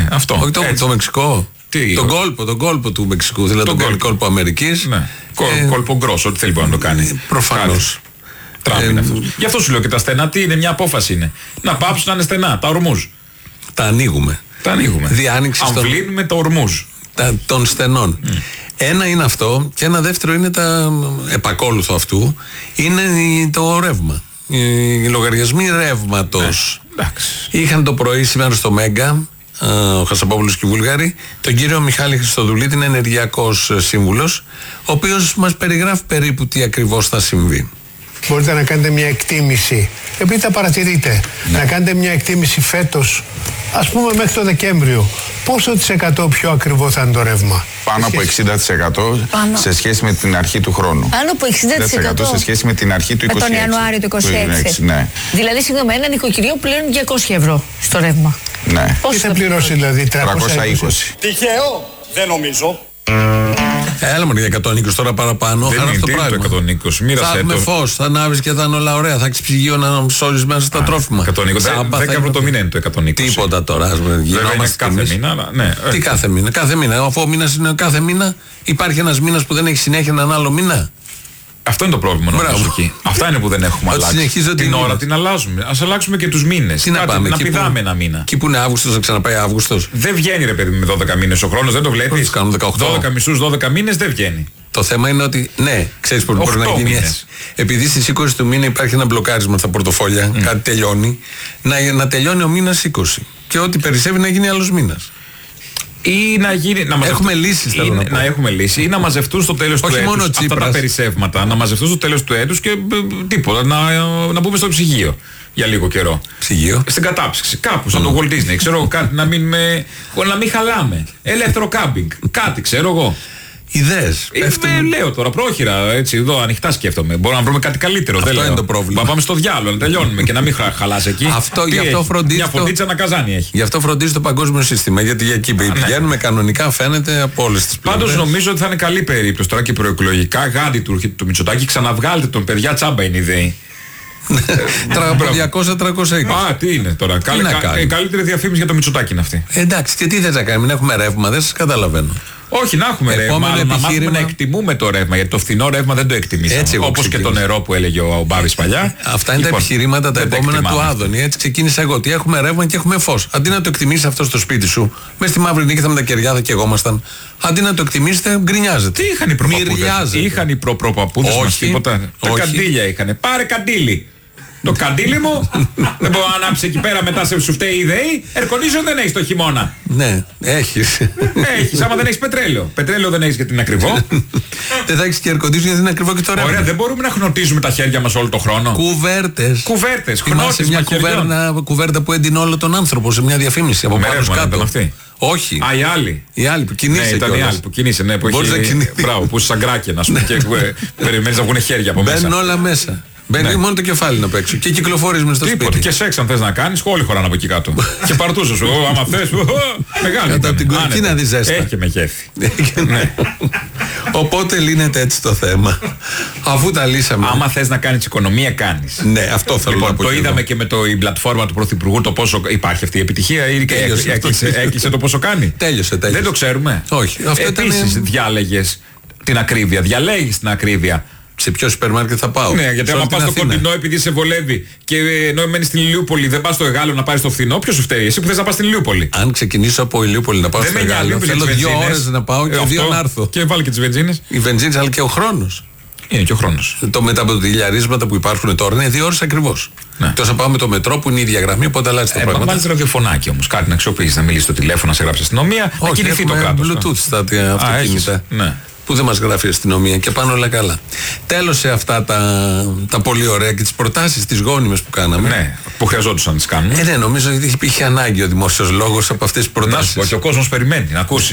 Ναι, αυτό. Όχι το Μεξικό. Τον κόλπο του Μεξικού, δηλαδή τον κόλπο Αμερικής. Ναι. Κόλπο γκρόσο, ό,τι θέλει μπορεί να το κάνει. Προφανώς. Γι' αυτό σου λέω και τα στενά τι είναι, μια απόφαση είναι. Να πάψουν να είναι στενά, τα ορμούζ. Τα ανοίγουμε. Διάνοιξη. Αμβλύνουμε τα ορμούζ. Των στενών. Ένα είναι αυτό και ένα δεύτερο είναι τα επακόλουθο αυτού, είναι το ρεύμα. Οι λογαριασμοί ρεύματος. Είχαν το πρωί σήμερα στο Μέγκα, ο Χασαπόπουλος και οι Βούλγαροι, τον κύριο Μιχάλη Χριστοδουλίτη, είναι ενεργειακός σύμβουλος, ο οποίος μας περιγράφει περίπου τι ακριβώς θα συμβεί. Μπορείτε να κάνετε μια εκτίμηση, επειδή τα παρατηρείτε, να κάνετε μια εκτίμηση φέτος, ας πούμε μέχρι το Δεκέμβριο, πόσο % πιο ακριβό θα είναι το ρεύμα? Πάνω από 60% σε σχέση με την αρχή του χρόνου. Πάνω από 60% σε σχέση με την αρχή του 26. Με τον Ιανουάριο του 26. Ναι. Δηλαδή, συγγνώμη, ένα νοικοκυριό πλέον 200 ευρώ στο ρεύμα. Ναι. Τι θα πληρώσει δηλαδή, 320? Τυχαίο, δεν νομίζω. Έλα μόνο για 120 τώρα παραπάνω. Δεν είναι το 120. Μοίρασε θα έχουμε φως, θα ανάβεις και θα είναι όλα ωραία. Θα έχεις ψυγείο να σώζεις μέσα στα τρόφιμα. 120. 10 ευρώ το μήνα είναι το 120. Τίποτα τώρα. Γινόμαστε κάθε μήνα. Αλλά, ναι. Τι κάθε μήνα? Κάθε μήνα. Αφού ο μήνας είναι κάθε μήνα, υπάρχει ένας μήνας που δεν έχει συνέχεια έναν άλλο μήνα. Αυτό είναι το πρόβλημα νομίζω εκεί. Αυτά είναι που δεν έχουμε αλλάξει. Την ώρα την αλλάζουμε. Ας αλλάξουμε και τους μήνες. Τι να πάμε, να πηδάμε ένα μήνα. Εκεί που είναι Αύγουστος, να ξαναπάει Αύγουστος. Δεν βγαίνει ρε παιδί με 12 μήνες ο χρόνος, δεν το βλέπεις. 12 μισούς, 12 μήνες δεν βγαίνει. Το θέμα είναι ότι, ναι, ξέρεις πώς μπορεί να γίνει. Επειδή στις 20 του μήνα υπάρχει ένα μπλοκάρισμα στα πορτοφόλια, κάτι τελειώνει, να τελειώνει ο μήνας 20. Και ό,τι περισσεύει να γίνει άλλος μήνας. Ή να γίνει. Έχουμε λύσεις, να έχουμε λύση ή να μαζευτούν στο τέλος του έτους αυτά τα περισσεύματα. Να μαζευτούν στο τέλος του έτους και τίποτα. Να μπούμε στο ψυγείο για λίγο καιρό. Ψυγείο. Στην κατάψυξη. Κάπου, σαν το Walt Disney. Ξέρω κάτι να μην χαλάμε. Ελεύθερο κάμπινγκ. Κάτι, ξέρω εγώ. Ιδέες. Λέω τώρα, πρόχειρα, έτσι, εδώ ανοιχτά σκέφτομαι. Μπορούμε να βρούμε κάτι καλύτερο. Αυτό είναι το πρόβλημα. Να πάμε στο διάλογο, να τελειώνουμε και να μην χαλάσει εκεί. Γι' αυτό φροντίζει. Μια φωτίτσα να καζάνι έχει. Γι' αυτό φροντίζει το παγκόσμιο σύστημα. Γιατί για εκεί πηγαίνουμε κανονικά, φαίνεται από όλες τις πλευρές. Πάντως νομίζω ότι θα είναι καλή περίπτωση τώρα και προεκλογικά. Γάντι του Μητσοτάκη, ξαναβγάλετε τον παιδιά, τσάμπα είναι ιδέη. 200-320. Α, τι είναι τώρα. Καλύτερη διαφήμιση για το Μητσοτάκη είναι αυτή. Εντάξει, και τι θες να κάνει, μην έχουμε ρεύμα, δεν σας καταλαβαίνω. Όχι, να έχουμε ρεύμα, αλλά να μάθουμε να εκτιμούμε το ρεύμα. Γιατί το φθηνό ρεύμα δεν το εκτιμήσαμε. Όπως και το νερό που έλεγε ο Μπάρης παλιά. Αυτά είναι τα επιχειρήματα τα επόμενα του Άδωνη. Έτσι ξεκίνησα εγώ. Ότι έχουμε ρεύμα και έχουμε φως. Αντί να το εκτιμήσει αυτό στο σπίτι σου, μέσα στη Μαύρη Νίκη με τα κεριά και εγώ ήμασταν. Αντί να το εκτιμήσετε, γκρινιάζετε. Τι είχαν οι προπαπούδες? Είχαν οι προπαπούδες μας τίποτα? Τα καντήλια είχαν. Πάρε καντήλι. Το καντήλι μου δεν μπορώ να ανάψει εκεί πέρα μετά σου φταίει η ιδέη. Air-condition δεν έχει το χειμώνα. Ναι, έχεις. Έχεις, άμα δεν έχεις πετρέλαιο. Πετρέλαιο δεν έχεις γιατί είναι ακριβό. Δεν θα έχεις και air-condition γιατί είναι ακριβό και το ρεύμα. Ωραία, δεν μπορούμε να χνοτίζουμε τα χέρια μας όλο το χρόνο. Κουβέρτες. Θυμάσαι μια κουβέρτα που έντυνε όλο τον άνθρωπο σε μια διαφήμιση από πάνω κάτω. Όχι. Α, η άλλη που κινείσαι. Ναι, ήταν η άλλη που κινείσαι, ναι. Μπράβο, που είσαι σαν κράκια να σου πει και περιμένεις να βγουν χέρια από μέσα. Μπαίνουν όλα μέσα. Μπαίνει μόνο το κεφάλι να παίξω και κυκλοφορείς μες στο σπίτι. Και σεξ αν θες να κάνεις, όλοι χωράνε από εκεί κάτω. Και παρτούζα σου, άμα θες, μεγάλη. Κατά την κορκίνα δει ζέστα. Έχει και με χέφι. Οπότε λύνεται έτσι το θέμα. Αφού τα λύσαμε. Άμα θες να κάνεις οικονομία, κάνεις. Ναι, αυτό θέλω να πω. Το είδαμε και με την πλατφόρμα του Πρωθυπουργού το πόσο υπάρχει αυτή η επιτυχία ή έκλεισε το πόσο κάνει. Τέλειωσε. Δεν το ξέρουμε. Όχι. Επίσης διάλεγες την ακρίβεια, διαλέγεις την ακρίβεια. Σε ποιο σούπερ μάρκετ θα πάω? Ναι, γιατί άμα πας στο κοντινό επειδή σε βολεύει και ενώ μένεις στην Ηλιούπολη, δεν πας στο Εγάλο να πάρεις το φθηνό, ποιος σου φταίει? Εσύ που θες να πας στην Ηλιούπολη. Αν ξεκινήσω από Ηλιούπολη να πάω στο Εγάλο, θέλω 2 ώρες να πάω και 2 να έρθω. Και βάλει και τις βενζίνες. Οι βενζίνες, αλλά και ο χρόνος. Είναι και ο χρόνος. Το μεταποδηλιαρίσματα που υπάρχουν τώρα είναι 2 ώρες ακριβώς. Ναι. Τόσο πάω με το μετρό που είναι η ίδια γραμμή, οπότε αλλάζει το πράγμα. Βάλεις ραδιοφωνάκι όμως, κάτι να αξιοποιήσεις, να μιλήσεις στο τηλέφωνο, να σε γράψει αστυνομία, να κινηθεί το κράτος. Bluetooth στα αυτοκίνητα. Που δεν μας γράφει η αστυνομία και πάνε όλα καλά. Τέλος σε αυτά τα πολύ ωραία και τις προτάσεις τις γόνιμες που κάναμε. Ναι, που χρειαζόντουσαν να τις κάνουμε. Ναι, νομίζω ότι υπήρχε ανάγκη ο δημόσιος λόγος από αυτές τις προτάσεις. Να σου πω, και ο κόσμος περιμένει να ακούσει.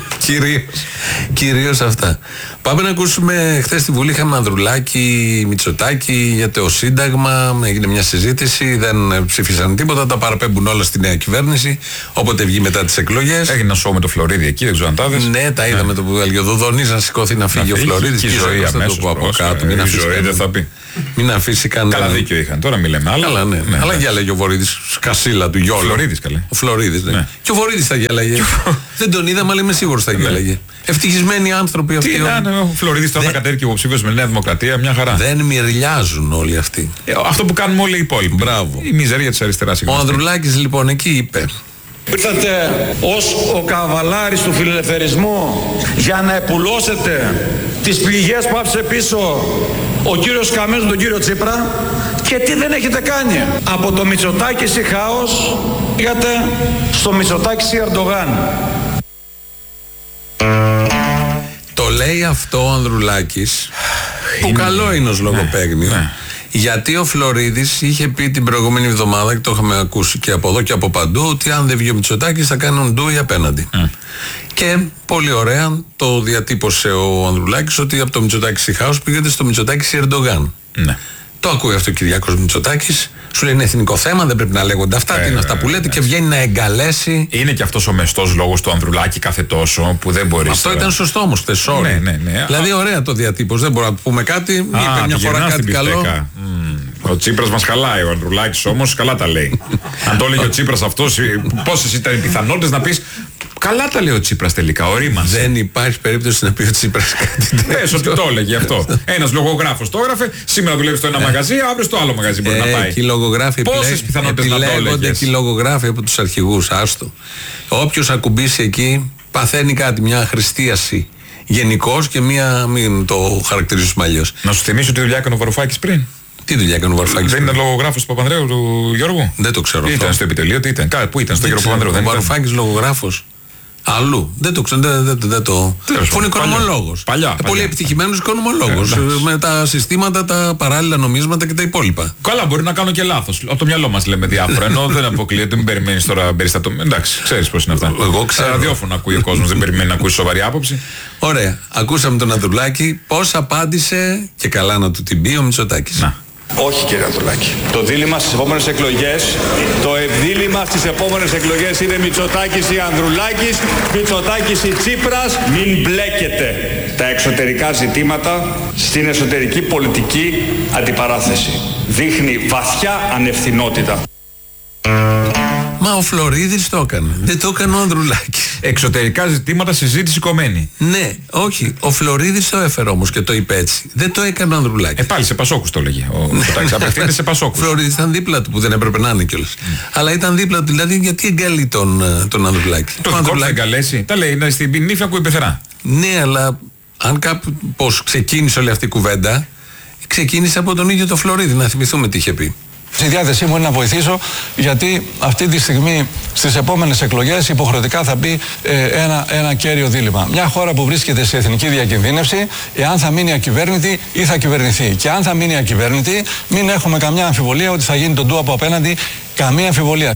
Κυρίως αυτά. Πάμε να ακούσουμε. Χθες στη Βουλή είχαμε Ανδρουλάκη, Μητσοτάκη για το Σύνταγμα. Έγινε μια συζήτηση, δεν ψήφισαν τίποτα. Τα παραπέμπουν όλα στη νέα κυβέρνηση. Όποτε βγει μετά τις εκλογές. Έγινε ένα σοου με το Φλωρίδι εκεί, δεν ξέρω αν τα είδες. Ναι, τα είδαμε το που έλεγε ο Δοδονής να να σηκωθεί να φύγει ο Φλωρίδης. Και η ζωή αμέσως από κάτω. Μην αφήσει δεν θα πει. Μην αφήσει κανένα. Καλά δίκιο είχαν. Τώρα μιλάμε άλλα. Καλά, ναι. Αλλά γέλαγε ο Βορύδης, σκασίλα του Γιώργου. Φλωρίδης καλέ. Ο Φλωρίδης, ναι. Και ο Βορύδης θα γέλαγε. Δεν τον είδαμε, αλλά είμαι σίγουρος θα γέλαγε. Ευτυχισμένοι άνθρωποι αυτοί. Τι να, ο Φλωρίδης τώρα θα κατέβει υποψήφιος με Νέα Δημοκρατία, μια χαρά. Δεν μυρλιάζουν όλοι αυτοί. Αυτό που κάνουμε όλοι οι υπόλοιποι. Μπράβο. Η μιζερία της αριστεράς. Ο Ανδρουλάκης λοιπόν εκεί είπε. Ήρθατε ως ο καβαλάρης του φιλελευθερισμού για να επουλώσετε τις πληγές που άφησε πίσω ο κύριος Καμένος τον κύριο Τσίπρα, και τι δεν έχετε κάνει. Από το Μητσοτάκη χάος πήγατε στο Μητσοτάκη Ερντογάν. Το λέει αυτό ο Ανδρουλάκης, που καλό είναι ως λογοπαίγνιο. Ναι. Γιατί ο Φλωρίδης είχε πει την προηγούμενη εβδομάδα, και το είχαμε ακούσει και από εδώ και από παντού, ότι αν δεν βγει ο Μητσοτάκης θα κάνουν ντουι απέναντι. Και πολύ ωραία το διατύπωσε ο Ανδρουλάκης, ότι από το Μητσοτάκη χάος πήγατε στο Μητσοτάκη Ερντογάν. Ναι. Το ακούει αυτό ο Κυριάκος Μητσοτάκης, σου λέει είναι εθνικό θέμα, δεν πρέπει να λέγονται αυτά. Τι είναι αυτά που λέτε, και βγαίνει να εγκαλέσει. Είναι και αυτός ο μεστός λόγος του Ανδρουλάκη κάθε τόσο που δεν μπορεί. Αυτό ήταν σωστό όμως χθες. Ναι. Δηλαδή, ωραία το διατύπωση. Δεν μπορούμε να πούμε κάτι. Είπε μια φορά κάτι καλό. Ο Τσίπρας μας χαλάει. Ο Ανδρουλάκης όμως καλά τα λέει. Αν το έλεγε ο Τσίπρας αυτός, πόσες ήταν οι πιθανότητες να πεις. Καλά τα λέει ο Τσίπρας τελικά, ορίμασε. Δεν υπάρχει περίπτωση να πει ο Τσίπρας κάτι τέτοιο. Πες ότι το έλεγε αυτό. Ένας λογογράφος το έγραφε, σήμερα δουλεύει στο ένα μαγαζί, αύριο στο άλλο μαγαζί μπορεί να πάει. Και οι λογογράφοι πόσες πιθανότητες να το έλεγες. Επιλέγονται και οι λογογράφοι από τους αρχηγούς, άστο. Όποιος ακουμπήσει εκεί παθαίνει κάτι, μια χριστίαση γενικώς και μια, μην το χαρακτηρίζουμε αλλιώς. Να σου θυμίσω τη δουλειά έκανε ο Βαρουφάκης πριν. Τι δουλειά έκανε ο Βαρουφάκης? Δεν ήταν λογογράφος του Παπανδρέου, του Γιώργου? Δεν το ξέρω. Ήταν στο επιτελείο, τι ήταν? Πού ήταν, στο Γιώργο Παπανδρέου? Ο Βαρουφάκης λογογράφος. Αλλού. Δεν το ξέρω. Δεν το. Είναι οικονομολόγος. Πολύ επιτυχημένος οικονομολόγος. Με τα συστήματα, τα παράλληλα νομίσματα και τα υπόλοιπα. Καλά, μπορεί να κάνω και λάθος. Από το μυαλό μας λέμε διάφορα. Ενώ δεν αποκλείεται, μην περιμένεις τώρα περιστατωμένο. Εντάξει, ξέρεις πώς είναι αυτά. Εγώ ξέρω. Ραδιόφωνο ακούει ο κόσμος, δεν περιμένει να ακούσει σοβαρή άποψη. Ωραία. Ακούσαμε τον Ανδρουλάκη. Πώς απάντησε, και καλά να του την πει ο Μητσοτάκης. Όχι, κύριε Ανδρουλάκη. Το δίλημμα στις επόμενες εκλογές, το ευδίλημμα στις επόμενες εκλογές είναι Μητσοτάκης ή Ανδρουλάκης, Μητσοτάκης ή Τσίπρας. Μην μπλέκετε τα εξωτερικά ζητήματα στην εσωτερική πολιτική αντιπαράθεση. Δείχνει βαθιά ανευθυνότητα. Μα ο Φλωρίδης το έκανε. Δεν το έκανε ο Ανδρουλάκης. Εξωτερικά ζητήματα, συζήτηση κομμένη. Ναι, όχι. Ο Φλωρίδης το έφερε όμως και το είπε έτσι. Δεν το έκανε ο Ανδρουλάκης. Πάλι σε Πασόκους το έλεγε. Ο Μητσοτάκης απευθύνεται σε Πασόκους. Ο Φλωρίδης ήταν δίπλα του που δεν έπρεπε να είναι κιόλας. Αλλά ήταν δίπλα του, δηλαδή γιατί εγκαλεί τον Ανδρουλάκη. Το δικό του εγκαλέσει. Τα λέει, είναι στην νύφη ακούει πεθερά. Ναι, αλλά αν κάπως ξεκίνησε όλη αυτή η κουβέντα, ξεκίνησε από τον ίδιο το Φλωρίδη. Να θυμηθούμε τι είχε πει. Στη διάθεσή μου είναι να βοηθήσω, γιατί αυτή τη στιγμή στις επόμενες εκλογές υποχρεωτικά θα μπει ένα κέριο δίλημμα. Μια χώρα που βρίσκεται σε εθνική διακινδύνευση, εάν θα μείνει ακυβέρνητη ή θα κυβερνηθεί. Και αν θα μείνει ακυβέρνητη, μην έχουμε καμιά αμφιβολία ότι θα γίνει τον του από απέναντι. Καμία αμφιβολία.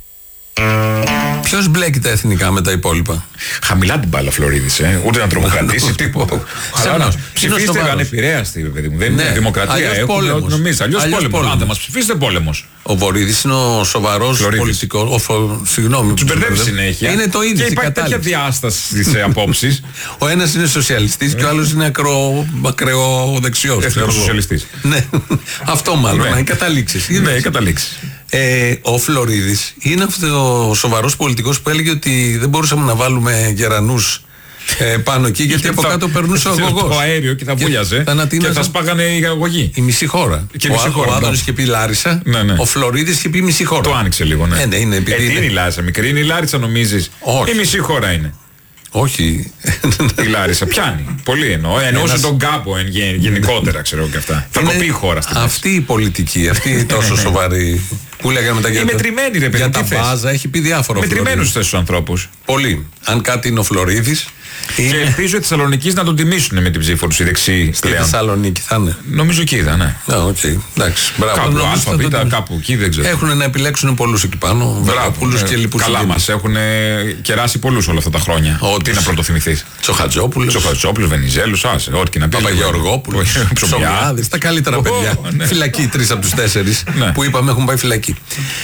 Ποιος μπλέκει τα εθνικά με τα υπόλοιπα? Χαμηλά την μπάλα Φλωρίδης, ούτε να τρομοκρατήσει τίποτα. Ψηφίστε ανεπηρέαστοι, παιδί μου. Δεν είναι δημοκρατία. Αλλιώς πόλεμος. Αν δεν μας ψηφίσετε, πόλεμος. Ο Βορύδης είναι ο σοβαρός πολιτικός. Συγγνώμη. Τους μπερδεύει συνέχεια. Είναι το ίδιο. Και υπάρχει τέτοια διάσταση της απόψης. Ο ένας είναι σοσιαλιστής και ο άλλος είναι ακραιοδεξιός. Εθνικοσοσιαλιστής. Ναι, αυτό μάλλον. Να καταλήξεις. Ναι, καταλήξεις. Ο Φλωρίδης είναι αυτό ο σοβαρός πολιτικός που έλεγε ότι δεν μπορούσαμε να βάλουμε γερανούς πάνω εκεί, γιατί από κάτω περνούσε ο αγωγός. Το αέριο και θα βούλιαζε και θα σπάγανε οι αγωγοί. Η μισή χώρα. Ο Άδωνης είχε πει Λάρισα, ο Φλωρίδης είχε πει μισή χώρα. Το άνοιξε λίγο, ναι. Τι είναι η Λάρισα, μικρή είναι η Λάρισα, νομίζεις? Η μισή χώρα είναι. Όχι. Η Λάρισα πιάνει. Πολύ εννοώ. Εννοούσε τον κάμπο γενικότερα, ξέρω και αυτά. Θα κοπεί η χώρα στην αυτή η πολιτική, αυτή τόσο σοβαρή. Που λέγαμε τα η μετρημένη, ρε παιδί. Για τα βάζα έχει πει διάφορα. Μετρημένους στους ανθρώπους. Πολύ. Αν κάτι είναι ο Φλωρίδης. Και ελπίζω οι Θεσσαλονικείς να τον τιμήσουν με την ψήφο του οι δεξιοί. Στη Θεσσαλονίκη θα είναι. Νομίζω εκεί είδα, ναι. Εντάξει. Κάπου αλφαβήτα, κάπου εκεί δεν ξέρω. Έχουν να επιλέξουν πολλούς εκεί πάνω. Βραπούλους και λοιπούς. Καλά μας έχουν κεράσει πολλούς όλα αυτά τα χρόνια. Τι να πρωτοθυμηθείς? Τσοχατζόπουλος, Βενιζέλους, άσε. Ό,τι και να πει. Παπαγεωργόπουλος, Ψωμιάδης. Τα καλύτερα παιδιά. Φυλακή 3 από τους 4 που είπαμε έχουν πάει φυλακή.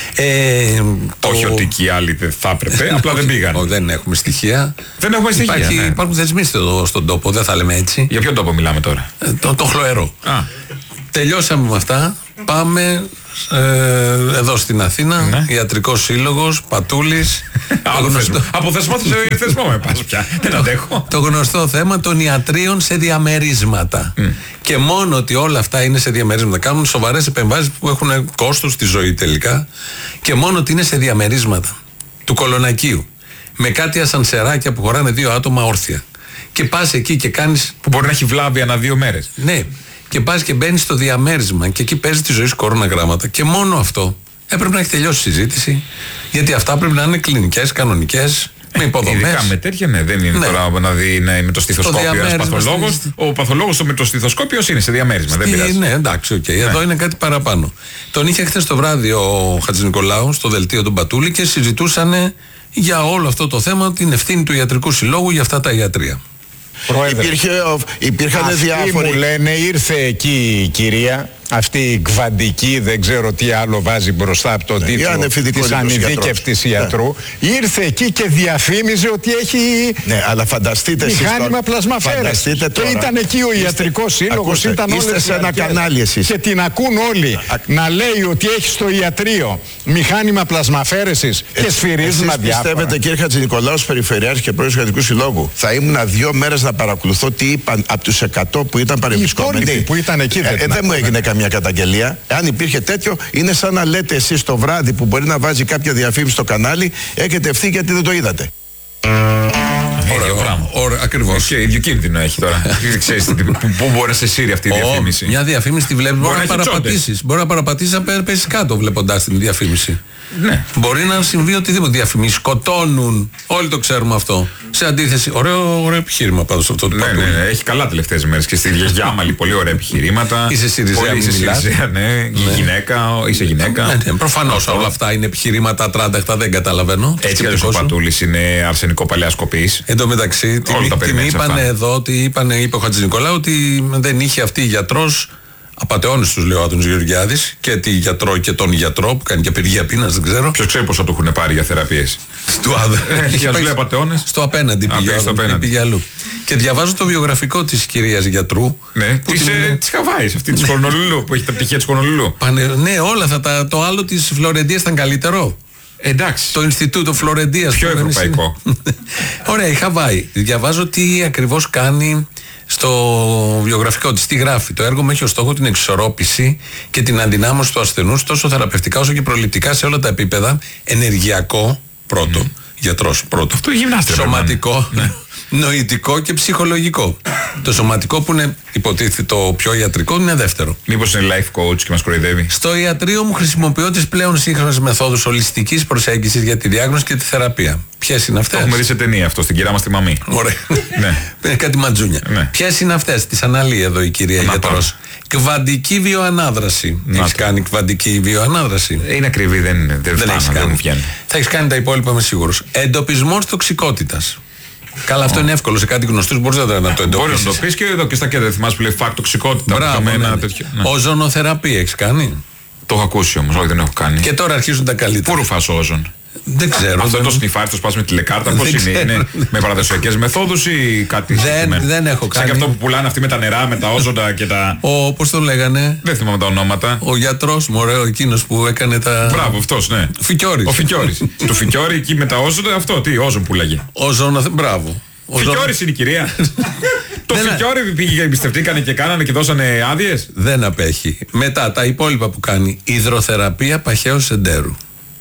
Όχι ότι και οι άλλοι δεν θα έπρεπε, απλά δεν πήγαν. Δεν έχουμε στοιχεία. Δεν έχουμε στοιχεία. Υπάρχει υπάρχουν θεσμοί στον τόπο, δεν θα λέμε έτσι. Για ποιον τόπο μιλάμε τώρα? Το χλωερό. Τελειώσαμε με αυτά. Πάμε εδώ στην Αθήνα. Ιατρικός Σύλλογος, Πατούλης. Από θεσμό σε θεσμό με πας πια. Δεν αντέχω. Το γνωστό θέμα των ιατρίων σε διαμερίσματα. Και μόνο ότι όλα αυτά είναι σε διαμερίσματα. Κάνουν σοβαρές επεμβάσεις που έχουν κόστος στη ζωή τελικά. Και μόνο ότι είναι σε διαμερίσματα του Κολονακίου. Με κάτι ασανσεράκια που χωράνε 2 άτομα όρθια. Και πας εκεί και κάνεις. Που μπορεί να έχει βλάβη ανά 2 μέρες. Ναι. Και πας και μπαίνεις στο διαμέρισμα και εκεί παίζει τη ζωή σου κοροναγράμματα. Και μόνο αυτό έπρεπε να έχει τελειώσει η συζήτηση. Γιατί αυτά πρέπει να είναι κλινικές, κανονικές, με υποδομές. Ειδικά με τέτοια, ναι, δεν είναι τώρα να δει με το στιθοσκόπιο ένας παθολόγος. Ο παθολόγος με το στιθοσκόπιο είναι σε διαμέρισμα. Δεν πειράζει. Ναι, εντάξει, οκ. Εδώ είναι κάτι παραπάνω. Τον είχε χθες το βράδυ ο Χατζηνικολάου στο δελτίο του Μπατούλη και συζητούσαν για όλο αυτό το θέμα, την ευθύνη του Ιατρικού Συλλόγου για αυτά τα ιατρεία. Υπήρχαν διάφοροι. Μου λένε, ήρθε εκεί η κυρία, αυτή η κβαντική, δεν ξέρω τι άλλο βάζει μπροστά από τον τίτλο της ανειδίκευτης ιατρού. Ήρθε εκεί και διαφήμιζε ότι έχει μηχάνημα πλασμαφέρες. Και ήταν εκεί ο Ιατρικός Σύλλογος, ήταν όλες σε ένα κανάλι εσείς. Και την ακούν όλοι να λέει ότι έχει στο ιατρείο μηχάνημα πλασμαφέρεσης και σφυρίζουν αδιάφορα. Πιστεύετε, κύριε Χατζηνικολάου, Περιφερειάρχης και Πρόεδρος του Ιατρικού Συλλόγου, θα ήμουν 2 μέρες να παρακολουθώ τι είπαν από τους 100 που ήταν παρευρισκόμενοι? Που ήταν εκεί δεν μου έγινε καμία καταγγελία. Αν υπήρχε τέτοιο, είναι σαν να λέτε εσείς το βράδυ που μπορεί να βάζει κάποια διαφήμιση στο κανάλι, έχετε ευθύνη γιατί δεν το είδατε. Ωραία, ακριβώς. Και ίδιο κίνδυνο έχει τώρα. Δεν ξέρεις πού μπορεί να σε σύρει αυτή η διαφήμιση. Μια διαφήμιση τη βλέπεις, μπορεί να παραπατήσεις. Μπορεί να παραπατήσεις να πέσεις κάτω βλέποντάς την διαφήμιση. Ναι. Μπορεί να συμβεί οτιδήποτε. Διαφημίσεις σκοτώνουν. Όλοι το ξέρουμε αυτό. Σε αντίθεση, ωραίο επιχείρημα πάντως αυτό του Πατούλη. Ναι, έχει καλά τελευταίες μέρες και στη Γιάμαλη πολύ ωραία επιχειρήματα. Είσαι Συριζέα, ναι. Είσαι γυναίκα. Προφανώς όλα αυτά είναι επιχειρήματα ατράνταχτα, δεν καταλαβαίνω. Έτσι κι ο Πατούλης είναι αρσενικό παλαιάς κοπής. Εν τω μεταξύ, την είπανε εδώ, είπε ο Χατζηνικολάου ότι δεν είχε αυτή η γιατρός. Απατεώνες τους, λέει ο Άδωνης Γεωργιάδης, και τη γιατρό και τον γιατρό που κάνει και απεργία πείνας, δεν ξέρω. Ποιος ξέρει πόσο του έχουν πάρει για θεραπείες. Του Άδωνη. Στο απέναντι πήγε αλλού. Και διαβάζω το βιογραφικό της κυρίας γιατρού. Ναι, της Χαβάης, αυτή της Χονολουλού, που έχει τα πτυχία της Χονολουλού. Ναι, όλα θα το άλλο της Φλωρεντίας ήταν καλύτερο. Εντάξει. Το Ινστιτούτο Φλωρεντίας. Πιο ευρωπαϊκό. Ωραία, η Χαβάη. Διαβάζω τι ακριβώς κάνει στο βιογραφικό της. Τι γράφει? Το έργο μου έχει ως στόχο την εξισορρόπηση και την αντινάμωση του ασθενούς τόσο θεραπευτικά όσο και προληπτικά σε όλα τα επίπεδα. Ενεργειακό πρώτο, γιατρός πρώτο. Αυτό γυμνάστρια. Σωματικό, νοητικό και ψυχολογικό. Το σωματικό που είναι υποτίθεται το πιο ιατρικό είναι δεύτερο. Μήπως είναι life coach και μας κοροϊδεύει? Στο ιατρείο μου χρησιμοποιώ τις πλέον σύγχρονες μεθόδους ολιστικής προσέγγισης για τη διάγνωση και τη θεραπεία. Ποιες είναι αυτές? Έχουμε δει σε ταινία αυτό, στην κυρία μας τη μαμή. Ωραία. Ναι. Κάτι ματζούνια. Ναι. Ποιες είναι αυτές? Τις αναλύει εδώ η κυρία γιατρός. Κβαντική βιοανάδραση. Έχεις κάνει κβαντική βιοανάδραση? Είναι ακριβή, δεν έχεις κάνει. Θα έχεις κάνει τα υπόλοιπα, είμαι σίγουρος. Εντοπισμός τοξικότητας. Καλά, αυτό είναι εύκολο. Σε κάτι γνωστούς μπορείς να το εντοπίσεις. Μπορείς να το πεις και εδώ και στα κέντρα. Θυμάσαι που λέει φακ τοξικότητα. Μπράβο, οζονοθεραπεία έχεις κάνει? Το έχω ακούσει όμως, όχι, δεν έχω κάνει. Και τώρα αρχίζουν τα καλύτερα. Πού ρουφάς όζον? Δεν ξέρω. Αυτό το σνιφάρι, το σπάς με τηλεκάρτα, πώς είναι με παραδοσιακές μεθόδους ή κάτι? Δεν έχω κάνει. Σαν και αυτό που πουλάνε αυτοί με τα νερά, με τα όζοντα και τα. Πώς το λέγανε? Δεν θυμάμαι τα ονόματα. Ο γιατρός μου, ωραίο, εκείνος που έκανε τα. Μπράβο, αυτός, ναι. Φικιόρης. Ο Φικιόρης. Το Φικιόρη εκεί με τα όζοντα, αυτό τι, όζον πουλάγε. Μπράβο. Φικιόρης είναι η κυρία. Το Φικιόρη πήγε, εμπιστευτήκανε και κάνανε και δώσανε άδειες. Δεν απέχει. Μετά τα υπόλοιπα που κάνει. Υδροθεραπεία παχαίου εντέρου.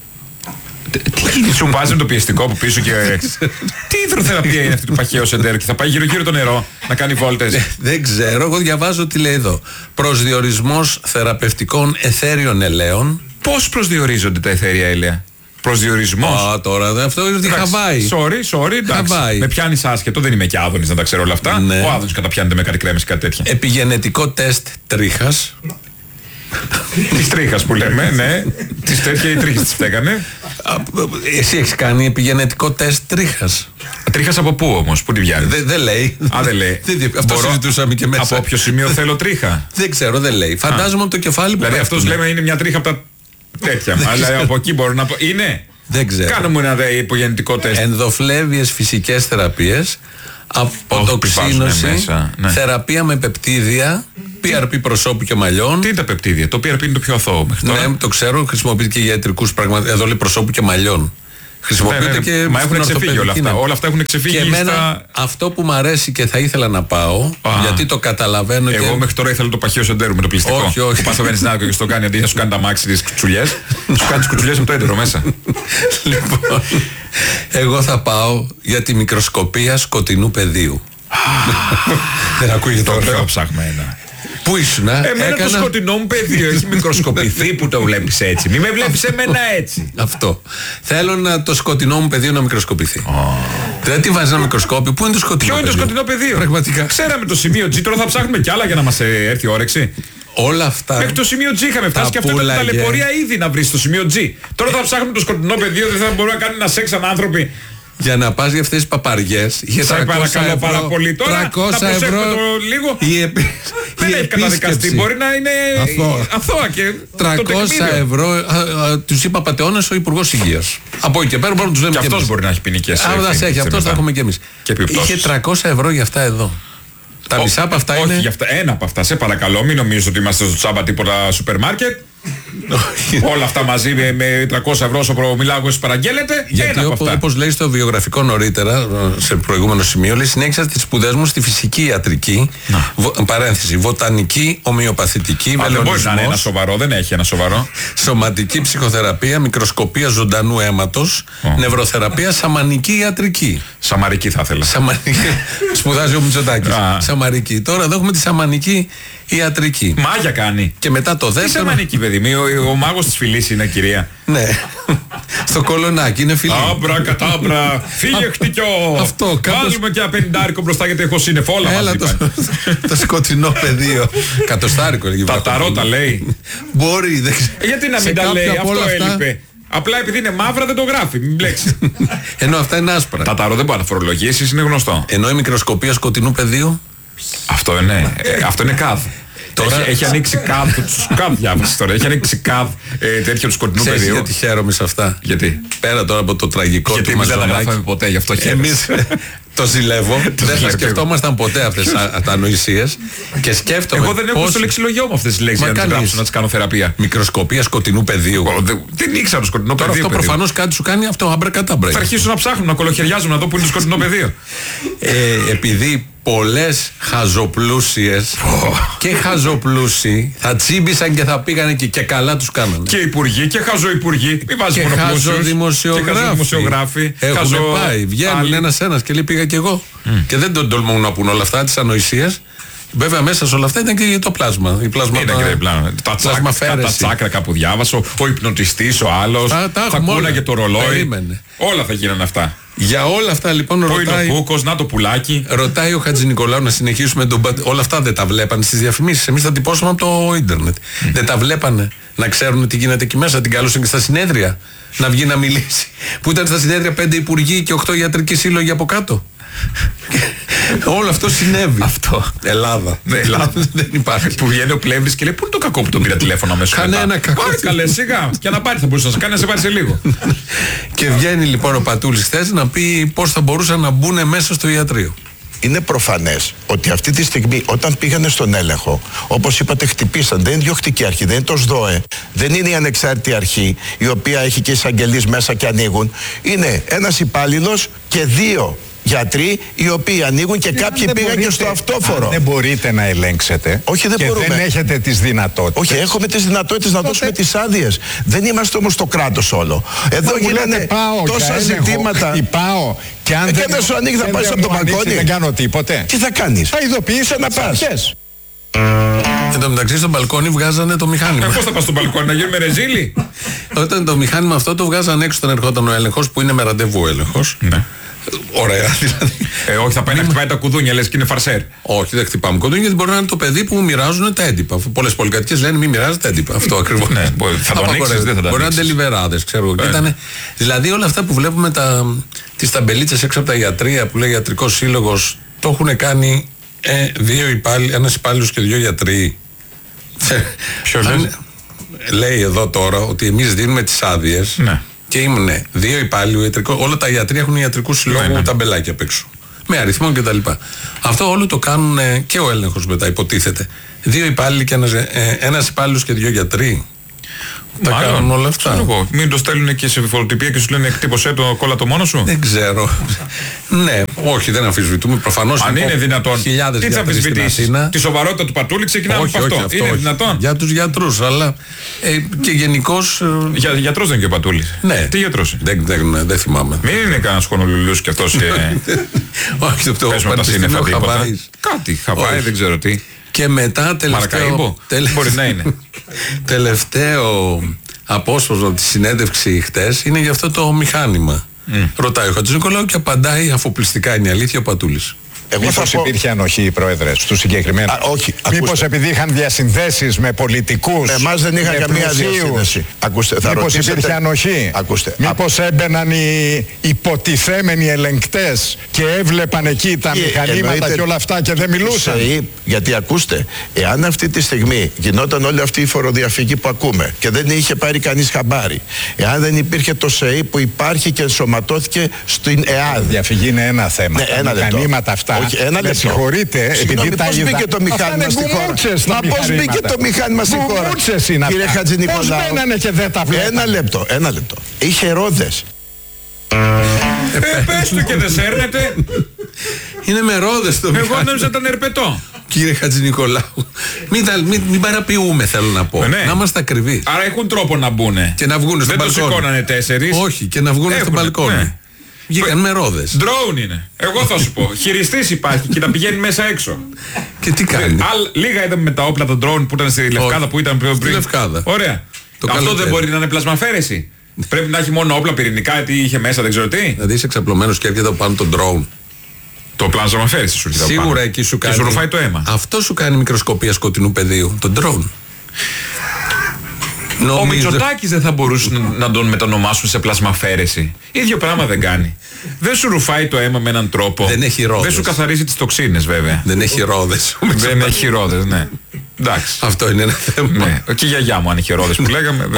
Τι σου βάζει το πιεστικό από πίσω και. Τι υδροθεραπεία είναι αυτή του παχαίου εντέρου και θα πάει γύρω-γύρω το νερό να κάνει βόλτες? Δεν ξέρω, εγώ διαβάζω τι λέει εδώ. Προσδιορισμός θεραπευτικών αιθέριων ελαίων. Πώς προσδιορίζονται τα αιθέρια έλαια? Προσδιορισμός. Τώρα αυτό είναι τη Χαβάη. Sorry, εντάξει. Με πιάνεις άσχετο, δεν είμαι και Άδωνης να τα ξέρω όλα αυτά. Ναι. Ο Άδωνης καταπιάνεται με κάτι κρέμες και κάτι τέτοια. Επιγενετικό τεστ τρίχας. Της τρίχας που λέμε, ναι. Της τέτοια οι τρίχες τις φταίγανε. Εσύ έχεις κάνει επιγενετικό τεστ τρίχας? Τρίχας από πού όμως, πού τη βγάλεις? Δεν λέει. Δεν λέει. Αυτό συζητούσαμε και μέσα. Από όποιο σημείο θέλω τρίχα? Δεν ξέρω, δεν λέει. Φαντάζομαι από το κεφάλι που. Δηλαδή αυτός λέμε είναι μια τρίχα από τα τέτοια. Αλλά από εκεί μπορώ να πω. Είναι. Δεν ξέρω. Κάνε μου ένα υπογεννητικό τεστ. Ενδοφλέβιες φυσικές θεραπείες, αποτοξίνωση, θεραπεία με πεπτίδια, PRP προσώπου και μαλλιών. Τι είναι τα πεπτίδια? Το PRP είναι το πιο αθώο μέχρι τώρα. Ναι, το ξέρω, χρησιμοποιείται και για ιατρικούς πραγματικά. Εδώ λέει προσώπου και μαλλιών. Χρησιμοποιείται και. Μα έχουν ξεφύγει όλα αυτά. Όλα αυτά έχουν ξεφύγει. Και εμένα αυτό που μου αρέσει και θα ήθελα να πάω, γιατί το καταλαβαίνω. Εγώ μέχρι τώρα ήθελα το παχαίο σεντέρου με το πλυστικό. Όχι, όχι. Που πα βαίνει στην άκρη και στο κάνει αντί να σου κάνει τα μάξι τις κουτσουλιές. Σου κάνει τις κουτσουλιές με το έντερο μέσα. Λοιπόν, εγώ θα πάω για τη μικροσκοπία σκοτεινού πεδίου. Δεν ακούγεται το ωραίο ψαγμένα. Πού ήσουν, Εμένα το σκοτεινό μου πεδίο έχει μικροσκοπηθεί που το βλέπεις έτσι. Μη με βλέπεις εμένα έτσι. Αυτό. Θέλω το σκοτεινό μου πεδίο να μικροσκοπηθεί. Δεν τι βάζει ένα μικροσκόπιο. Πού είναι το σκοτεινό πεδίο? Ποιο είναι το σκοτεινό πεδίο? Πραγματικά. Ξέραμε το σημείο G, τώρα θα ψάχνουμε κι άλλα για να μας έρθει η όρεξη. Όλα αυτά. Μέχρι το σημείο G είχαμε φτάσει και αυτό ήταν ταλαιπωρία ήδη να βρει το σημείο G. Τώρα θα ψάχνουμε το σκοτεινό πεδίο, δεν θα μπορούμε να κάνουμε ένα σεξ σαν άνθρωποι. Για να πας για αυτές τις παπαριές. Σας παρακαλώ πάρα πολύ. Τώρα 300 να προσέχουμε το λίγο. Δεν έχει καταδικαστεί. Μπορεί να είναι αθώα και 300 ευρώ τους είπε απατεώνες ο Υπουργός Υγείας. Από εκεί και πέρα μπορούμε να τους λέμε και αυτός μπορεί να έχει ποινικές. Αυτός θα έχουμε κι εμείς. Είχε 300 ευρώ για αυτά εδώ. Τα μισά από αυτά είναι. Όχι, για αυτά. Ένα από αυτά. Σε παρακαλώ, μην νομίζω ότι είμαστε στο τσάμπα τίποτα σούπερ μάρκετ. Όλα αυτά μαζί με 300 ευρώ όσο μιλάω εσείς παραγγέλλετε. Γιατί όπως λέει στο βιογραφικό νωρίτερα, σε προηγούμενο σημείο, λέει συνέχισα τις σπουδές μου στη φυσική ιατρική, παρένθεση, βοτανική, ομοιοπαθητική, δεν μπορεί να είναι ένα σοβαρό, δεν έχει ένα σοβαρό. Σωματική ψυχοθεραπεία, μικροσκοπία ζωντανού αίματος, νευροθεραπεία, σαμανική ιατρική. Σαμαρική θα ήθελα. Σπουδάζει ο Μητσοτάκης. Σαμαρική. Τώρα εδώ έχουμε τη σαμανική ιατρική. Μάγια κάνει. Και μετά το δεύτερο. Τι σαμανική, παιδί μου, ο μάγος της φυλής είναι, κυρία. Ναι. Στο κολονάκι είναι φιλή. Άμπρα, κατάμπρα, φύγε χτυκιό. Αυτό. Βάλουμε και ένα 50 μπροστά γιατί έχω σύννεφο. Όλα μαζί. Το σκοτεινό πεδίο. Κατοστάρικο λέγει. Τα ταρότα λέει. Μπορεί, δεν ξέρω. Γιατί να μην τα λέει, αυτό έλειπε. Απλά επειδή είναι μαύρα δεν το γράφει, μην μπλέξει. Ενώ αυτά είναι άσπρα. Τα ταρό δεν μπορεί να φορολογήσει, είναι γνωστό. Ενώ η μικροσκοπία σκοτεινού πεδίου. Αυτό είναι. Αυτό είναι κάδ. Τώρα έχει ανοίξει κάδ διάβαση τώρα. Έχει ανοίξει κάδ τέτοιο του σκοτεινού πεδίου. Γιατί χαίρομαι σε αυτά. Γιατί? Πέρα τώρα από το τραγικό του Μαζονάκη. Γιατί δεν τα γράφαμε ποτέ, γι' αυτό χαίρομαι. Το ζηλεύω. Δεν θα σκεφτόμασταν ποτέ αυτές τις ανοησίες. Και σκέφτομαι. Εγώ δεν έχω στο λεξιλογιό μου αυτές τις λέξεις για να τις γράψω, να τις κάνω θεραπεία. Μικροσκοπία σκοτεινού πεδίου. Δεν ήξερα το σκοτεινό πεδίο. Αυτό προφανώς κάτι σου κάνει αυτό, αμπρακατάμπρα. Θα αρχίσουν να ψάχνουν, να κολοχαιριάζουν, να δω που είναι το σκοτεινό πεδίο. Επειδή πολλές χαζοπλούσιες και χαζοπλούσιοι θα τσίμπησαν και θα πήγαν εκεί και καλά τους κάνανε. Και υπουργοί και χαζοϊπουργοί. Μην βάζεις μόνο πλούσιους. Και χαζοδημοσιογράφοι. Έχουν πάει, βγαίνουν ένας και λέει πήγα κι εγώ. Και δεν τον τολμούν να πούν όλα αυτά, τις ανοησίες. Βέβαια μέσα σε όλα αυτά ήταν και το πλάσμα. Η τα τσάκρα κάπου διάβασα, ο υπνοτιστής, ο άλλος. Θα ακούναγε το ρολόι. Όλα θα γίνανε αυτά. Για όλα αυτά λοιπόν ρωτάει. Ο Κούκος, να το πουλάκι. Ρωτάει ο Χατζηνικολάου να συνεχίσουμε όλα αυτά δεν τα βλέπανε στις διαφημίσεις. Εμείς τα τυπώσαμε από το ίντερνετ. Δεν τα βλέπανε. Να ξέρουν τι γίνεται εκεί μέσα. Την καλούσαν και στα συνέδρια. Να βγει να μιλήσει. Που ήταν στα συνέδρια 5 υπουργοί και 8 ιατρικοί σύλλογοι από κάτω. Όλο αυτό συνέβη. Αυτό. Ελλάδα. Ελλάδα δεν υπάρχει. Που βγαίνει ο Πλεύρης και λέει: πού είναι το κακό που τον πήρα τηλέφωνο αμέσως? Κανένα κακό. Πάρε καλέ, σιγά. Και να πάρει θα μπορούσε να σε κάνει, να σε πάρει σε λίγο. Και βγαίνει λοιπόν ο Πατούλης χθες να πει πώς θα μπορούσαν να μπουν μέσα στο ιατρείο. Είναι προφανές ότι αυτή τη στιγμή όταν πήγανε στον έλεγχο, όπως είπατε, χτυπήσαν. Δεν είναι διοκτική αρχή, δεν είναι το ΣΔΟΕ, δεν είναι η ανεξάρτητη αρχή η οποία έχει και εισαγγελείς μέσα και ανοίγουν. Είναι ένας υπάλληλος και 2 γιατροί οι οποίοι ανοίγουν και κάποιοι πήγαν και στο αυτόφορο. Δεν μπορείτε να ελέγξετε. Όχι, δεν και μπορούμε. Δεν έχετε τις δυνατότητες. Όχι, έχουμε τις δυνατότητες να δώσουμε τις άδειες. Δεν είμαστε όμως το κράτος όλο. Εδώ γίνανε τόσα ζητήματα. Πάω. Και αν δεν σου ανοίγει, θα πάει από το μπαλκόνι. Δεν κάνω τίποτε. Τι θα κάνεις? Θα ειδοποιήσω να πας. Εν τω μεταξύ στο μπαλκόνι βγάζανε το μηχάνημα. Πώς θα πας στο μπαλκόνι, να γίνουμε ρεζίλι? Όταν το μηχάνημα αυτό το βγάζαν έξω όταν ερχόταν ο έλεγχος, που είναι με ραντεβού έλεγχος. Ναι. Ωραία, δηλαδή. Όχι, θα πάει να χτυπάει τα κουδούνια, λες και είναι φαρσέρ. Όχι, δεν χτυπάμε κουδούνια, γιατί μπορεί να είναι το παιδί που μοιράζουν τα έντυπα. Πολλές πολυκατοικίες λένε μην μοιράζετε έντυπα. Αυτό ακριβώς. Ναι, θα το ανοίξεις, δεν θα το μπορεί να είναι τελιβεράδες, ξέρω εγώ. Δηλαδή όλα αυτά που βλέπουμε τις ταμπελίτσες έξω από τα ιατρεία που λέει Ιατρικός Σύλλογος, το έχουν κάνει ένας υπάλληλος και 2 γιατροί. Ποιος λέει? Λέει εδώ τώρα ότι εμείς δίνουμε τις άδειες. Ναι. Και ήμουν 2 υπάλληλοι, όλα τα ιατροί έχουν ιατρικού συλλόγου ταμπελάκια απ' έξω. Με αριθμό κτλ. Αυτό όλο το κάνουν και ο έλεγχος μετά, υποτίθεται. 2 υπάλληλοι και ένας υπάλληλος και 2 γιατροί. Τα κάνουν όλα αυτά. Μην το στέλνουν και σε φοροτυπία και σου λένε εκτύπωσέ το, κόλλα το μόνο σου. Δεν ξέρω. Ναι, όχι, δεν αμφισβητούμε. Προφανώς. Αν είναι δυνατόν. Τι θα αμφισβητήσει. Τη σοβαρότητα του Πατούλη ξεκινάμε από αυτό. Είναι δυνατόν. Για τους γιατρούς, αλλά και γενικώς. Γιατρός δεν είναι και ο Πατούλης. Ναι. Τι γιατρός? Δεν θυμάμαι. Μην είναι κανένας χονολουλούς κι αυτός. Όχι, αυτό πες με τα σύννεφα τίποτα. Κάτι Χαβάη, δεν ξέρω τι. Και μετά Μπορεί να είναι. Τελευταίο απόσπασμα από τη συνέντευξη χτες είναι για αυτό το μηχάνημα. Ρωτάει ο Χατζηνικολάου και απαντάει, αφοπλιστικά είναι η αλήθεια, ο Πατούλης. Μήπως υπήρχε ανοχή, Πρόεδρε, στους συγκεκριμένους? Όχι. Μήπως επειδή είχαν διασυνδέσεις με πολιτικούς? Εμάς δεν είχαν καμία διασύνδεση. Μήπως υπήρχε ανοχή? Μήπως έμπαιναν οι υποτιθέμενοι ελεγκτές και έβλεπαν εκεί τα μηχανήματα και όλα αυτά και δεν μιλούσαν? Γιατί ακούστε, εάν αυτή τη στιγμή γινόταν όλη αυτή η φοροδιαφυγή που ακούμε και δεν είχε πάρει κανείς χαμπάρι, εάν δεν υπήρχε το ΣΕΗ που υπάρχει και ενσωματώθηκε στην ΕΑΔ. Διαφυγή είναι ένα θέμα. Τα μηχανήματα αυτά. Όχι, ένα λεπτό. Συγχωρείτε, επειδή πώς μπήκε το μηχάνημα στη χώρα? Πώς μπήκε το μηχάνημα στη χώρα? Κύριε Χατζηνικολάου, πώς μένανε και δεν τα βλέπανε? Ένα λεπτό. Είχε ρόδες. Πες του και δεν σέρνετε. Είναι με ρόδες το μηχάνημα. Εγώ νόμιζα ήταν ερπετό. Κύριε Χατζηνικολάου, μην παραποιούμε, θέλω να πω. Να είμαστε ακριβείς. Άρα έχουν τρόπο να μπουνε. Και να βγουν στο μπαλκόνι. Δεν το σηκώνανε 4. Όχι, και να βγουν στο μπαλκόνι. Βγήκαν με ρόδες. Drone είναι. Εγώ θα σου πω. Χειριστής υπάρχει και να πηγαίνει μέσα έξω. Και τι κάνει? Λίγα είδαμε με τα όπλα των drone που ήταν στη Λευκάδα που ήταν πριν. Στη Λευκάδα. Ωραία. Αυτό δεν μπορεί να είναι πλασμαφέρεση. Πρέπει να έχει μόνο όπλα πυρηνικά, τι είχε μέσα, δεν ξέρω τι. Δηλαδή είσαι εξαπλωμένος και έρχεται από πάνω τον drone. Το πλασμαφέρεση σου έρχεται από πάνω. Σίγουρα εκεί σου κάνει. Και σου ρουφάει το αίμα. Αυτό σου κάνει μικροσκοπία σκοτεινού πεδίου. Το drone. Ο Μητσοτάκης δεν θα μπορούσε να τον μετονομάσουν σε πλασμαφέρεση. Ίδιο πράγμα δεν κάνει. Δεν σου ρουφάει το αίμα με έναν τρόπο. Δεν έχει ρόδες. Δεν σου καθαρίζει τις τοξίνες, βέβαια. Δεν έχει ρόδες. Δεν έχει ρόδες, ναι. Εντάξει. Αυτό είναι ένα θέμα. Ναι. Και η γιαγιά μου αν είχε ρόδες που λέγαμε.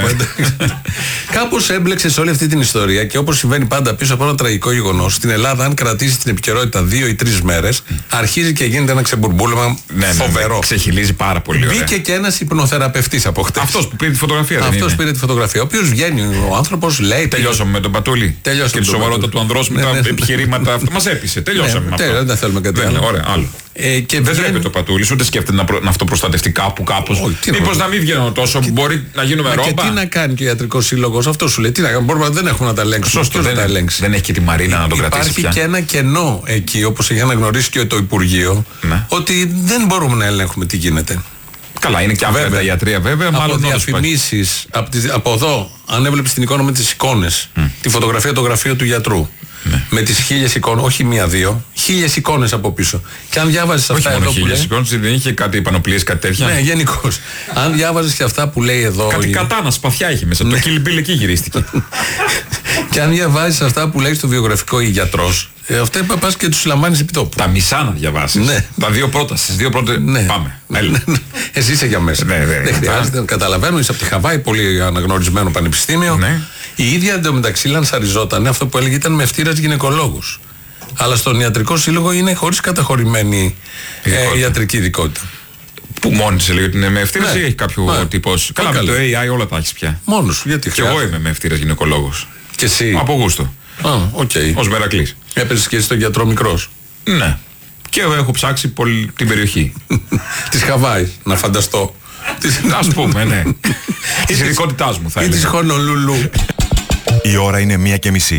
Κάπως έμπλεξε σε όλη αυτή την ιστορία και όπως συμβαίνει πάντα πίσω από ένα τραγικό γεγονός, στην Ελλάδα, αν κρατήσει την επικαιρότητα 2 ή 3 μέρες, αρχίζει και γίνεται ένα ξεμπουρμπούλεμα φοβερό. Ξεχυλίζει πάρα πολύ. Μπήκε και ένας υπνοθεραπευτής από χτες. Αυτός που πήρε τη φωτογραφία. Αυτός πήρε τη φωτογραφία. Ο οποίος βγαίνει, ο άνθρωπος λέει. Τελειώσαμε με τον Πατούλη. Και τη σοβαρότητα του ανδρός με τα επιχειρήματα. Αυτό μας έπεισε. Τελειώσαμε. Δεν θέλουμε κάτι άλλο. Ωραία, άλλο. Δεν τρέπεται ο Πατούλης, ούτε σκέφτεται να αυτοπροστατευτεί κάπως. Μήπως να μην βγαίνω τόσο, μπορεί να γίνουμε ρόμπα. Και τι να κάνει και ο ιατρικός σύλλογος, αυτό σου λέει. Τι να κάνει, δεν έχουμε να τα ελέγξουμε. Σωστό, δεν έχει και τη Μαρίνα να τον κρατήσει. Υπάρχει και ένα κενό εκεί, όπως έχει αναγνωρίσει και το Υπουργείο, ότι δεν μπορούμε να ελέγχουμε τι γίνεται. Καλά, είναι και αβέβαια τα ιατρία, βέβαια. Από διαφημίσεις, από εδώ, αν έβλεπες την εικόνα με τις εικόνες, τη φωτογραφία, το γραφείο του γιατρού. Ναι. Με τις 1000 εικόνες, όχι 1-2, 1000 εικόνες από πίσω. Και αν διάβαζες αυτά εδώ που λέει. 1000 εικόνες, δεν είχε κάτι πανοπλίες, κάτι τέτοια. Ναι, γενικώς. Αν διάβαζες και αυτά που λέει εδώ. Κάτι κατάνα, σπαθιά είχε μέσα. Το Kill Bill εκεί γυρίστηκε. Και αν διαβάζεις αυτά που λέει στο βιογραφικό η γιατρός, αυτά πας και τους λαμβάνεις επί τόπου. Τα μισά να διαβάσεις. Ναι. Τα 2 πρώτα. Στις 2 πρώτες. Ναι. Πάμε. Εσύ είσαι για μέσα. Δεν χρειάζεται. Καταλαβαίνω, είσαι από τη Χαβάη, πολύ αναγνωρισμένο πανεπιστήμιο. Ναι. Η ίδια εντωμεταξύ λανσαριζόταν, αυτό που έλεγε ήταν με ευτήρας γυναικολόγους. Αλλά στον ιατρικό σύλλογο είναι χωρίς καταχωρημένη ιατρική ειδικότητα. Που μόνη της λέει ότι είναι με ευτήρας ή έχει κάποιο τύπο? Καλά, με το AI όλα τα έχεις πια. Μόνος, γιατί και εγώ είμαι με ευτήρας γυναικολόγος. Και εσύ? Από γούστο. Ως Μερακλής. Έπαιζες και εσύ στον γιατρό μικρός? Ναι. Και εγώ έχω ψάξει πολύ την περιοχή. Της Χαβάη, να φανταστώ. Ας πούμε, ναι. Της ειδικότητάς μου θα έλεγα. Ή της Χονολουλού. Η ώρα είναι 1:30.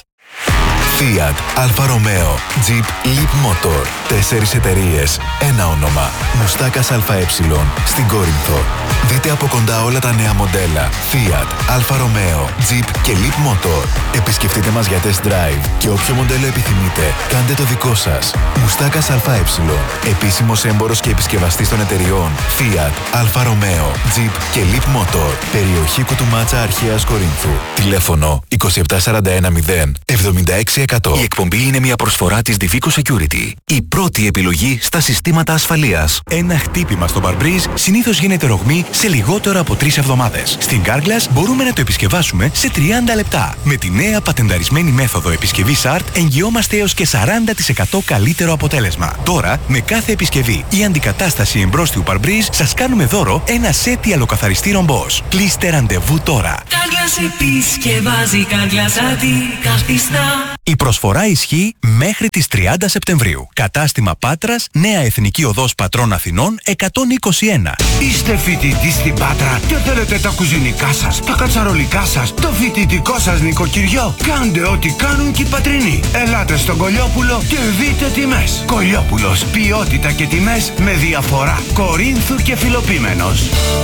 Fiat, Alfa Romeo, Jeep, Leap Motor. 4 εταιρείες, ένα όνομα. Μουστάκας ΑΕ στην Κόρινθο. Δείτε από κοντά όλα τα νέα μοντέλα Fiat, Alfa Romeo, Jeep και Leap Motor. Επισκεφτείτε μας για test drive και όποιο μοντέλο επιθυμείτε, κάντε το δικό σας. Μουστάκας ΑΕ, επίσημος έμπορος και επισκευαστής των εταιριών Fiat, Alfa Romeo, Jeep και Leap Motor. Περιοχή Κουτουμάτσα Αρχαίας Κορίνθου. Τηλέφωνο 27410 76 100%. Η εκπομπή είναι μια προσφορά της Divico Security. Η πρώτη επιλογή στα συστήματα ασφαλείας. Ένα χτύπημα στο Barbreeze συνήθως γίνεται ρογμή σε λιγότερο από 3 εβδομάδες. Στην Carglass μπορούμε να το επισκευάσουμε σε 30 λεπτά. Με τη νέα πατενταρισμένη μέθοδο επισκευής ART εγγυόμαστε έως και 40% καλύτερο αποτέλεσμα. Τώρα, με κάθε επισκευή ή αντικατάσταση εμπρόστιου Barbreeze, σας κάνουμε δώρο ένα σετ ιαλοκαθαριστή ρομπός. Κλείστε ραντεβού τώρα. Carglass επισκευάζει, Carglass αντικαθιστά. Η προσφορά ισχύει μέχρι τις 30 Σεπτεμβρίου. Κατάστημα Πάτρας, Νέα Εθνική Οδός Πατρών Αθηνών 121. Είστε φοιτητής στην Πάτρα και θέλετε τα κουζινικά σας, τα κατσαρολικά σας, το φοιτητικό σας νοικοκυριό. Κάντε ό,τι κάνουν και οι πατρινοί. Ελάτε στον Κολιόπουλο και δείτε τιμές. Κολιόπουλος, ποιότητα και τιμές με διαφορά. Κορίνθου και Φιλοπίμενος.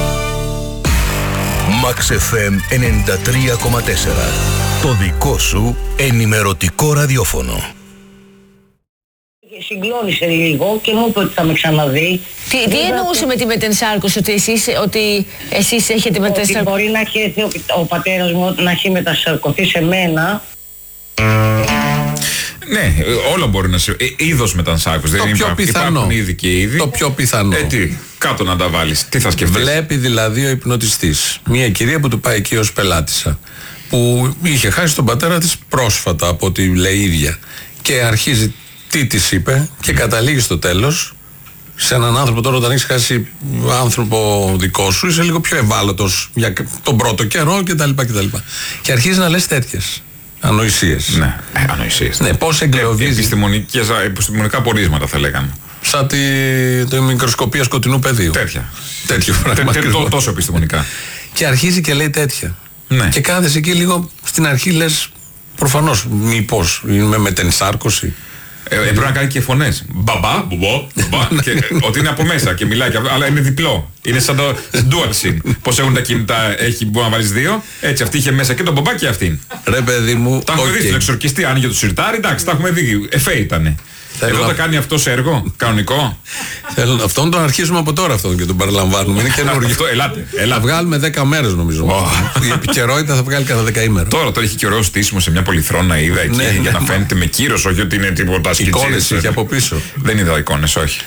Max FM 93,4. Το δικό σου ενημερωτικό ραδιόφωνο. Συγκλώνησε λίγο και μου είπε ότι θα με ξαναδεί. Τι εννοούσε με τη μετενσάρκωση, ότι εσείς έχετε μετενσάρκωση? Ότι μπορεί να έχει έρθει ο πατέρας μου να έχει μετασαρκωθεί σε μένα. Ναι, όλο μπορεί να σε. Είδος μετανσάρκωση. Το πιο πιθανό. Υπάρχουν ήδη και ήδη. Το πιο πιθανό. Τι, κάτω να τα βάλεις. Τι θα σκεφτείς? Βλέπει δηλαδή ο υπνοτιστής μια κυρία που του πάει εκεί ως πελάτησα, που είχε χάσει τον πατέρα της πρόσφατα, από ό,τι λέει η ίδια. Και αρχίζει τι της είπε και καταλήγει στο τέλος σε έναν άνθρωπο. Τώρα, όταν έχεις χάσει άνθρωπο δικό σου, είσαι λίγο πιο ευάλωτος για τον πρώτο καιρό κτλ. Και αρχίζει να λες τέτοιες ανοησίες. Ναι, ανοησίες. Ναι, πώς εγκλωβίζει. Επιστημονικά πορίσματα θα λέγαμε. Σαν τη μικροσκοπία σκοτεινού πεδίου. Τέτοιο πράγμα. Τόσο επιστημονικά. Και αρχίζει και λέει τέτοια. Ναι. Και κάθεσαι εκεί λίγο στην αρχή, λες προφανώς, μήπως είναι μετενσάρκωση. Πρέπει να κάνει και φωνές. Μπαμπά, μπουμπό, μπαμπά. Ότι είναι από μέσα και μιλάει και αυτό, αλλά είναι διπλό. Είναι σαν το dual sim. Πώς έχουν τα κινητά, μπορεί να βάλεις δύο. Έτσι, αυτή είχε μέσα και τον μπαμπά και αυτήν. Ρε παιδί μου. Τα έχουμε δει στον εξορκιστή, άνοιγε το σιρτάρι, εντάξει, τα έχουμε δει. Εφέ ήτανε. Εδώ θα κάνει αυτό σε έργο, κανονικό. Αυτόν τον αρχίζουμε από τώρα αυτόν και τον παραλαμβάνουμε. Είναι καινούργιο. Ελάτε. Θα βγάλουμε 10 μέρες νομίζω. Η επικαιρότητα θα βγάλει cada 10 ημέρα. Τώρα έχει και ωραίο στήσιμο σε μια πολυθρόνα, είδα εκεί, για να φαίνεται με κύρος, όχι ότι είναι τίποτα σκητσίες. Εικόνες είχε από πίσω. Δεν είδα εικόνες, όχι.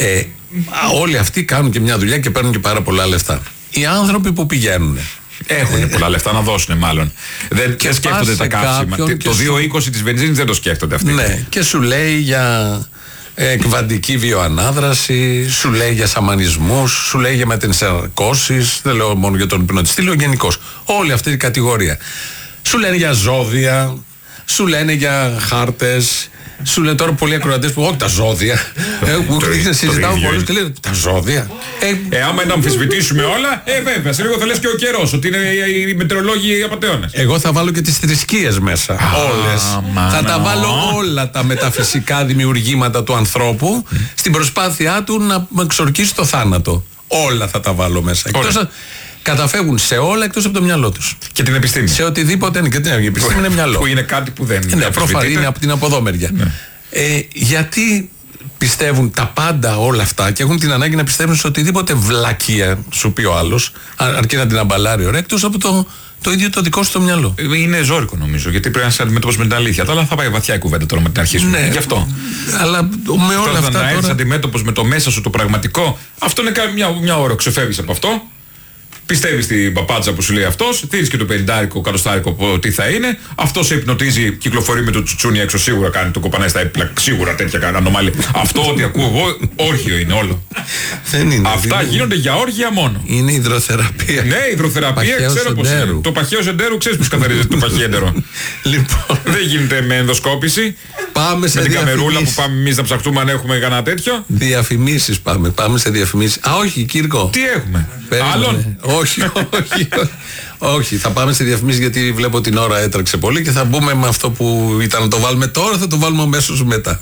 Όλοι αυτοί κάνουν και μια δουλειά και παίρνουν και πάρα πολλά λεφτά. Οι άνθρωποι που πηγαίνουν έχουν πολλά λεφτά να δώσουν, μάλλον. Δεν σκέφτονται τα καύσιμα. Το 2,20 της βενζίνης δεν το σκέφτονται αυτοί. Ναι, και σου λέει για εκβαντική βιοανάδραση, σου λέει για σαμανισμούς, σου λέει για μετενσαρκώσεις. Δεν λέω μόνο για τον υπνοτιστή, λέω γενικώς. Όλη αυτή η κατηγορία. Σου λένε για ζώδια, σου λένε για χάρτες. Σου λένε τώρα πολλοί ακροατές που όχι τα ζώδια. Συζητάω πολλούς και λένε τα ζώδια. Άμα να αμφισβητήσουμε όλα, βέβαια, σε λίγο θα λες και ο καιρός, ότι είναι οι μετεωρολόγοι απατεώνες. Εγώ θα βάλω και τις θρησκείες μέσα. Όλες. Θα τα βάλω όλα τα μεταφυσικά δημιουργήματα του ανθρώπου στην προσπάθειά του να εξορκίσει το θάνατο. Όλα θα τα βάλω μέσα. Καταφεύγουν σε όλα εκτός από το μυαλό τους. Και την επιστήμη. Σε οτιδήποτε είναι. Και την επιστήμη είναι μυαλό. Που είναι κάτι που δεν είναι. Προφανώς είναι από την αποδόμερια. Ναι. Γιατί πιστεύουν τα πάντα όλα αυτά και έχουν την ανάγκη να πιστεύουν σε οτιδήποτε βλακεία σου πει ο άλλος, αρκεί να την αμπαλάρει ωραία, εκτός από το ίδιο το δικό σου το μυαλό. Είναι ζώρικο νομίζω, γιατί πρέπει να είσαι αντιμέτωπος με την αλήθεια. Αλλά θα πάει βαθιά η κουβέντα τώρα με την αρχίσουμε. Ναι, γι' αυτό. Αλλά με όλα αυτά. Να έρθεις αντιμέτωπος με το μέσα σου το πραγματικό, αυτό είναι μια ώρα, ξεφεύγεις από αυτό. Πιστεύεις στην παπάτσα που σου λέει αυτός, δίνεις και το 50 κατοστάρικο τι θα είναι. Αυτός σε υπνοτίζει, κυκλοφορεί με το τσουτσούνι έξω, σίγουρα κάνει το κοπανάει στα έπιπλα, σίγουρα τέτοια κάνει ανομάλια. Αυτό ό,τι ακούω εγώ, όργιο είναι όλο. Δεν είναι. Αυτά γίνονται για όργια μόνο. Είναι υδροθεραπεία. Ναι, υδροθεραπεία, ξέρω πώς είναι. Το παχαίο εντέρου, ξέρεις πώς καθαρίζεται το παχαίο εντερό. Λοιπόν. Δεν γίνεται με ενδοσκόπηση. Πάμε σε με την καμερούλα που πάμε εμείς να ψαχτούμε αν έχουμε κανένα τέτοιο. Διαφημίσεις πάμε. Πάμε σε διαφημίσεις. Α, όχι, Κύρκο. Τι έχουμε. Άλλον. Όχι, θα πάμε σε διαφημίσεις γιατί βλέπω την ώρα έτρεξε πολύ και θα μπούμε με αυτό που ήταν να το βάλουμε τώρα, θα το βάλουμε αμέσως μετά.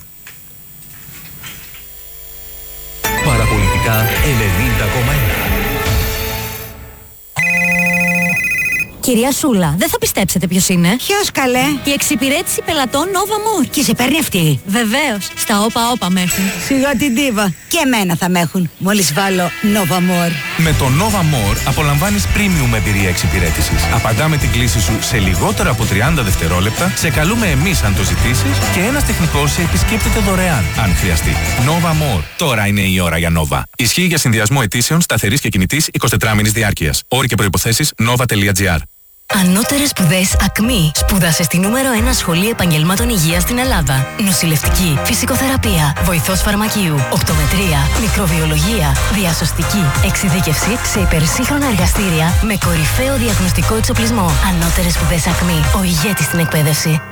Παραπολιτικά 90,1. κυρία Σούλα. Δεν θα πιστέψετε ποιος είναι. Ποιος καλέ? Η εξυπηρέτηση πελατών Nova More. Και σε παίρνει αυτή? Βεβαίως. Στα όπα με έχουν. Σιγά την τίβα. Και εμένα θα με έχουν. Μόλις βάλω Nova More. Με το Nova More απολαμβάνεις premium εμπειρία εξυπηρέτησης. Απαντάμε την κλήση σου σε λιγότερα από 30 δευτερόλεπτα. Σε καλούμε εμείς αν το ζητήσεις και ένας τεχνικός σε επισκέπτεται δωρεάν αν χρειαστεί. Nova More. Τώρα είναι η ώρα για Nova. Ισχύει για συνδυασμό αιτήσεων σταθερής και κινητής 24 μήνης διάρκειας. Όροι και προϋποθέσεις nova.gr. Ανώτερες σπουδές ΑΚΜΗ. Σπούδασε στη νούμερο 1 σχολή επαγγελμάτων υγείας στην Ελλάδα. Νοσηλευτική, φυσικοθεραπεία, βοηθός φαρμακείου, οπτομετρία, μικροβιολογία, διασωστική, εξειδίκευση σε υπερσύγχρονα εργαστήρια με κορυφαίο διαγνωστικό εξοπλισμό. Ανώτερες σπουδές ΑΚΜΗ. Ο ηγέτης στην εκπαίδευση.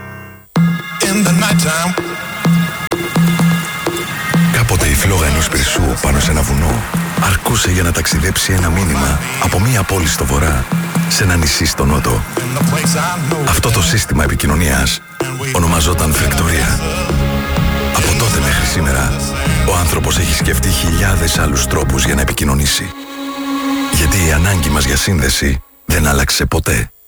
Κάποτε η φλόγα ενός πυρσού πάνω σε ένα βουνό αρκούσε για να ταξιδέψει ένα μήνυμα από μία πόλη στο βορρά σε ένα νησί στο νότο. Αυτό το σύστημα επικοινωνίας ονομαζόταν φρεκτορία. Από τότε μέχρι σήμερα ο άνθρωπος έχει σκεφτεί χιλιάδες άλλους τρόπους για να επικοινωνήσει. Γιατί η ανάγκη μας για σύνδεση δεν άλλαξε ποτέ.